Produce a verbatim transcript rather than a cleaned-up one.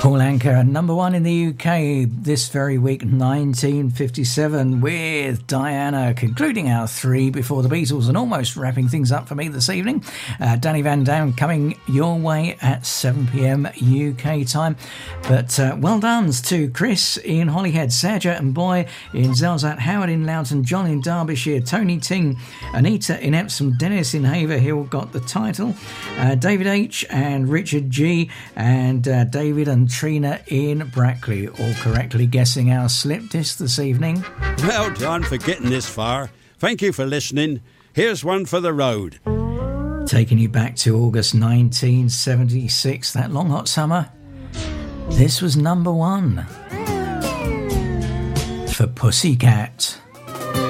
Paul Anka, number one in the U K this very week, nineteen fifty-seven, with Diana concluding our three before the Beatles and almost wrapping things up for me this evening. Uh, Danny Van Dam coming your way at seven p.m. U K time. But uh, well done to Chris in Holyhead, Serja and Boy in Zelzat, Howard in Loughton, John in Derbyshire, Tony Ting, Anita in Epsom, Dennis in Haverhill got the title, uh, David H and Richard G and uh, David and Trina in Brackley, all correctly guessing our slip disc this evening. Well done for getting this far. Thank you for listening. Here's one for the road. Taking you back to August nineteen seventy-six, that long hot summer. This was number one for Pussycat.